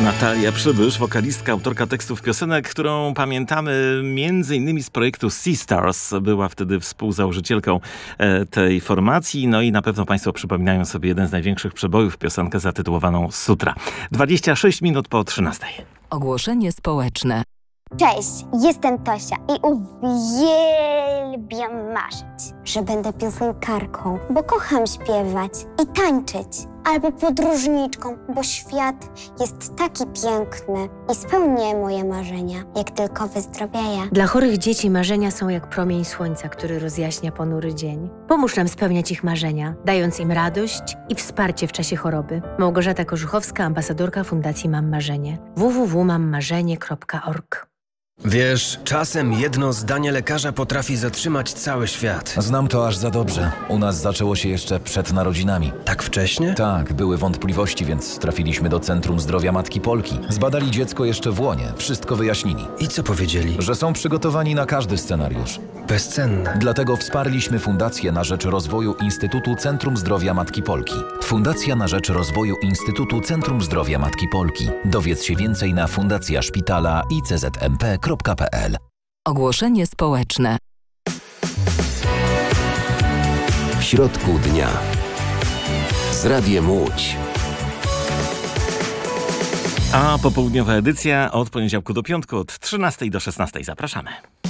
Natalia Przybysz, wokalistka, autorka tekstów piosenek, którą pamiętamy m.in. z projektu Sea Stars. Była wtedy współzałożycielką tej formacji. No i na pewno Państwo przypominają sobie jeden z największych przebojów, piosenkę zatytułowaną Sutra. 26 minut po 13. Ogłoszenie społeczne. Cześć, jestem Tosia i uwielbiam marzyć, że będę piosenkarką, bo kocham śpiewać i tańczyć. Albo podróżniczką, bo świat jest taki piękny i spełnię moje marzenia, jak tylko wyzdrowieję. Dla chorych dzieci marzenia są jak promień słońca, który rozjaśnia ponury dzień. Pomóż nam spełniać ich marzenia, dając im radość i wsparcie w czasie choroby. Małgorzata Korzuchowska, ambasadorka Fundacji Mam Marzenie. www.mammarzenie.org. Wiesz, czasem jedno zdanie lekarza potrafi zatrzymać cały świat. Znam to aż za dobrze. U nas zaczęło się jeszcze przed narodzinami. Tak wcześnie? Tak, były wątpliwości, więc trafiliśmy do Centrum Zdrowia Matki Polki. Zbadali dziecko jeszcze w łonie, wszystko wyjaśnili. I co powiedzieli? Że są przygotowani na każdy scenariusz. Bezcenne. Dlatego wsparliśmy Fundację na rzecz rozwoju Instytutu Centrum Zdrowia Matki Polki. Fundacja na rzecz rozwoju Instytutu Centrum Zdrowia Matki Polki. Dowiedz się więcej na fundacjaszpitala iczmp.pl. Ogłoszenie społeczne. W środku dnia z Radiem Łódź. A popołudniowa edycja od poniedziałku do piątku od 13 do 16. Zapraszamy.